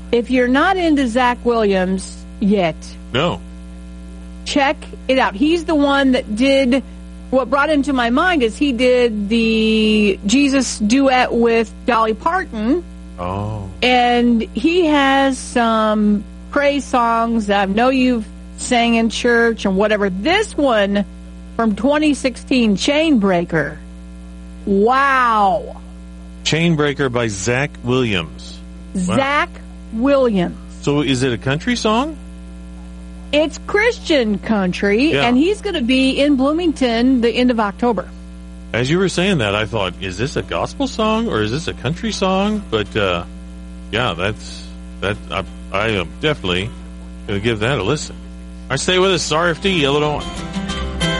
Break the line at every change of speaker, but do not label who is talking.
If you're not into Zach Williams yet,
No.
check it out. He's the one that did, what brought him to my mind is he did the Jesus duet with Dolly Parton.
Oh.
And he has some praise songs that I know you've sang in church and whatever. This one from 2016, Chainbreaker. Wow.
Chainbreaker by Zach Williams. Wow.
Zach Williams.
So is it a country song?
It's Christian country,
Yeah.
and he's going to be in Bloomington the end of October.
As you were saying that, I thought, is this a gospel song or is this a country song? But, yeah, I am definitely going to give that a listen. All right, stay with us, RFD, Illinois.